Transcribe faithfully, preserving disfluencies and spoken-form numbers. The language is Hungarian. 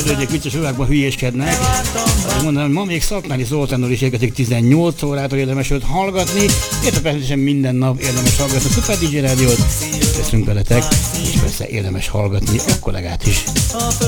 hölgyek vicces órákban hülyéskednek. Azt mondanám, hogy ma még Szatmári Zoltánnal is érkezik tizennyolc órától érdemes őt hallgatni. Érte persze minden nap érdemes hallgatni a Super dé dzsé Rádiót. Teszünk veletek, és persze érdemes hallgatni a kollégát is.